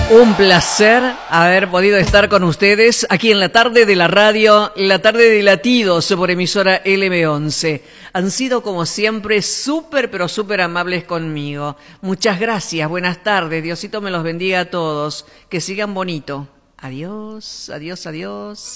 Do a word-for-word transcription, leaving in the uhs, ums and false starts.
Un placer haber podido estar con ustedes aquí en la tarde de la radio, la tarde de latidos por emisora L M once. Han sido como siempre súper pero súper amables conmigo. Muchas gracias, buenas tardes, Diosito me los bendiga a todos, que sigan bonito. Adiós, adiós, adiós.